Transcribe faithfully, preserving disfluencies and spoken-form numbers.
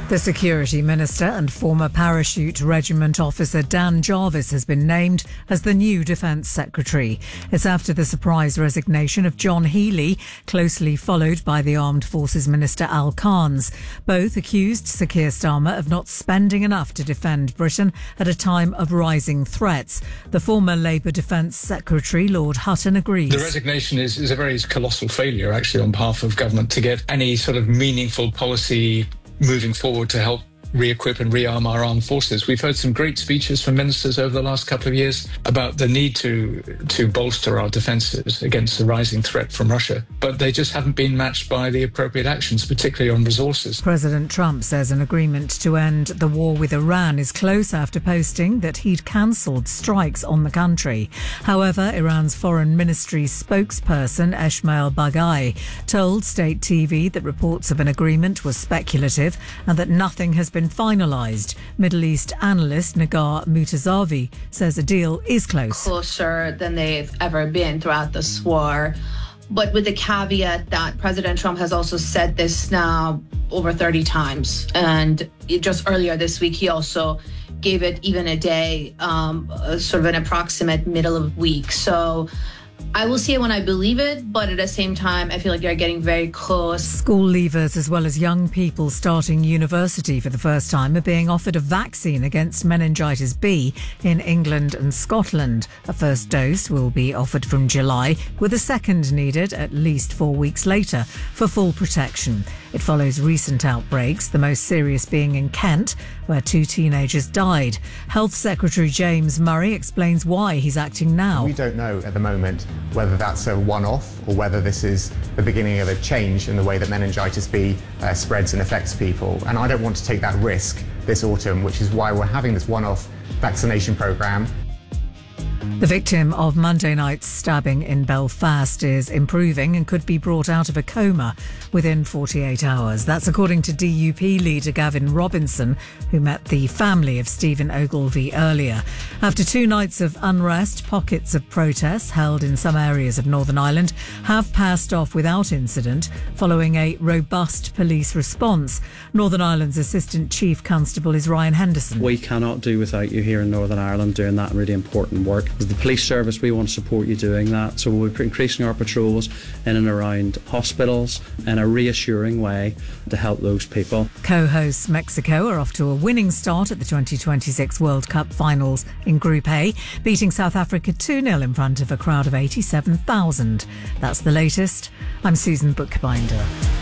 The Security Minister and former Parachute Regiment officer Dan Jarvis has been named as the new Defence Secretary. It's after the surprise resignation of John Healey, closely followed by the Armed Forces Minister Al Carnes. Both accused Sir Keir Starmer of not spending enough to defend Britain at a time of rising threats. The former Labour Defence Secretary, Lord Hutton, agrees. The resignation is, is a very colossal failure, actually, on behalf of government to get any sort of meaningful policy moving forward to help re-equip and rearm our armed forces. We've heard some great speeches from ministers over the last couple of years about the need to to bolster our defences against the rising threat from Russia, but they just haven't been matched by the appropriate actions, particularly on resources. President Trump says an agreement to end the war with Iran is close after posting that he'd cancelled strikes on the country. However, Iran's foreign ministry spokesperson Esmail Baghai told state T V that reports of an agreement was speculative and that nothing has been finalised. Middle East analyst Nagar Mutazavi says a deal is close. Closer than they've ever been throughout this war, but with the caveat that President Trump has also said this now over thirty times. And just earlier this week, he also gave it even a day, um, sort of an approximate middle of week. So I will see it when I believe it, but at the same time, I feel like they're getting very close. School leavers, as well as young people starting university for the first time, are being offered a vaccine against meningitis B in England and Scotland. A first dose will be offered from July, with a second needed at least four weeks later for full protection. It follows recent outbreaks, the most serious being in Kent, where two teenagers died. Health Secretary James Murray explains why he's acting now. We don't know at the moment whether that's a one-off or whether this is the beginning of a change in the way that meningitis B uh, spreads and affects people. And I don't want to take that risk this autumn, which is why we're having this one-off vaccination programme. The victim of Monday night's stabbing in Belfast is improving and could be brought out of a coma within forty-eight hours. That's according to D U P leader Gavin Robinson, who met the family of Stephen Ogilvie earlier. After two nights of unrest, pockets of protests held in some areas of Northern Ireland have passed off without incident following a robust police response. Northern Ireland's Assistant Chief Constable is Ryan Henderson. We cannot do without you here in Northern Ireland doing that really important work. As the police service, we want to support you doing that. So we're increasing our patrols in and around hospitals in a reassuring way to help those people. Co-hosts Mexico are off to a winning start at the twenty twenty-six World Cup finals in Group A, beating South Africa two nil in front of a crowd of eighty-seven thousand. That's the latest. I'm Susan Bookbinder.